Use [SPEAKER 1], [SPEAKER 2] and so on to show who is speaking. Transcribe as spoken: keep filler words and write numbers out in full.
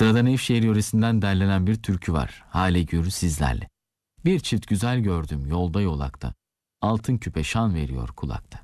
[SPEAKER 1] Sırada Nevşehir yöresinden derlenen bir türkü var. Hale gür sizlerle. Bir çift güzel gördüm yolda yolakta. Altın küpe şan veriyor kulakta.